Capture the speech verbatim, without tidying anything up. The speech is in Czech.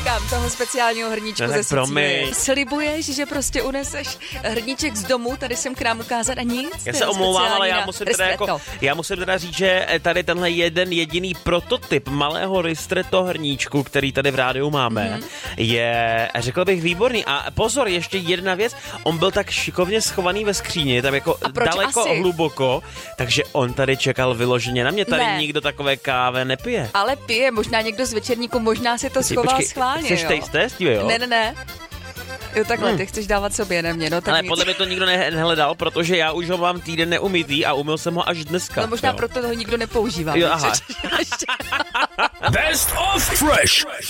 říkám, toho speciálního hrníčku No, ze tak Sicílie. promiň. Slibuješ, že prostě uneseš hrníček z domu, tady jsem k nám ukázat a nic? Já To se je omlouvám, ale já speciální musím, na teda jako, ristretto. já musím teda říct, že tady tenhle jeden jediný prototyp malého ristretto hrníčku, který tady v rádiu máme, mm-hmm. je, řekl bych, výborný. A pozor, ještě jedna věc, on byl tak šikovně schovaný ve skříni, tam jako daleko asi? hluboko, takže on tady čekal vyloženě na mě. Tady Ne. nikdo takové káve nepije. Ale pije, možná někdo z večerníku, možná si to Ty, schoval počkej, schválně, chceš jo? taste test, jo? Ne, ne, ne. Jo, takhle, Hmm. ty chceš dávat sobě, ne mě, no tak Ale víc. podle mě to nikdo ne- nehledal, protože já už ho mám týden neumytý a umyl jsem ho až dneska. No možná jo. proto toho nikdo nepoužívá. Jo, aha. víš? Best of Fresh.